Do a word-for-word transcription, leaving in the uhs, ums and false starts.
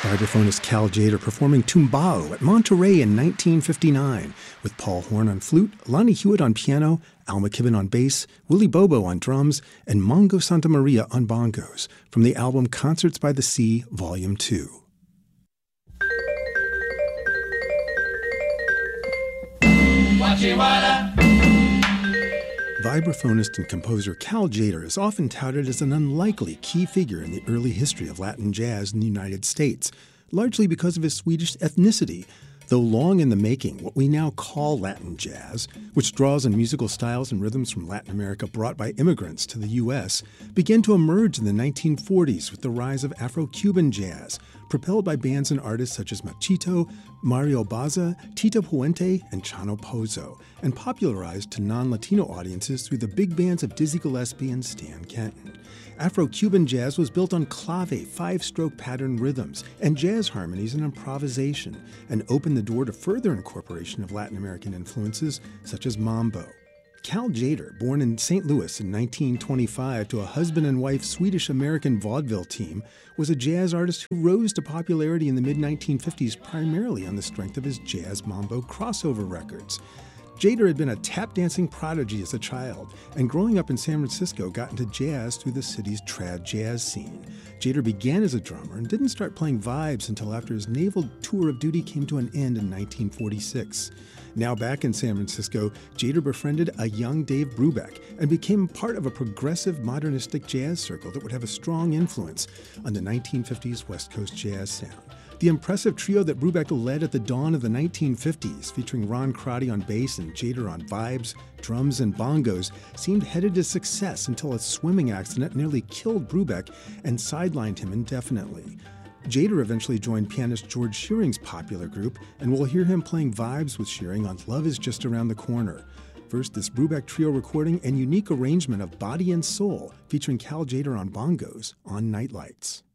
Vibraphonist Cal Tjader performing Tumbao at Monterey in nineteen fifty-nine, with Paul Horn on flute, Lonnie Hewitt on piano, Al McKibben on bass, Willie Bobo on drums, and Mongo Santamaria on bongos, from the album Concerts by the Sea, Volume two. Vibraphonist and composer Cal Tjader is often touted as an unlikely key figure in the early history of Latin jazz in the United States, largely because of his Swedish ethnicity. Though long in the making, what we now call Latin jazz, which draws on musical styles and rhythms from Latin America brought by immigrants to the U S, began to emerge in the nineteen forties with the rise of Afro-Cuban jazz, propelled by bands and artists such as Machito, Mario Baza, Tito Puente, and Chano Pozo, and popularized to non-Latino audiences through the big bands of Dizzy Gillespie and Stan Kenton. Afro-Cuban jazz was built on clave, five-stroke pattern rhythms, and jazz harmonies and improvisation, and opened the door to further incorporation of Latin American influences such as mambo. Cal Tjader, born in Saint Louis in nineteen twenty-five to a husband and wife Swedish-American vaudeville team, was a jazz artist who rose to popularity in the mid nineteen fifties primarily on the strength of his jazz mambo crossover records. Tjader had been a tap-dancing prodigy as a child, and growing up in San Francisco got into jazz through the city's trad jazz scene. Tjader began as a drummer and didn't start playing vibes until after his naval tour of duty came to an end in nineteen forty-six. Now back in San Francisco, Tjader befriended a young Dave Brubeck and became part of a progressive modernistic jazz circle that would have a strong influence on the nineteen fifties West Coast jazz sound. The impressive trio that Brubeck led at the dawn of the nineteen fifties, featuring Ron Crotty on bass and Tjader on vibes, drums, and bongos, seemed headed to success until a swimming accident nearly killed Brubeck and sidelined him indefinitely. Tjader eventually joined pianist George Shearing's popular group, and we'll hear him playing vibes with Shearing on Love Is Just Around the Corner. First, this Brubeck trio recording and unique arrangement of Body and Soul, featuring Cal Tjader on bongos on Nightlights.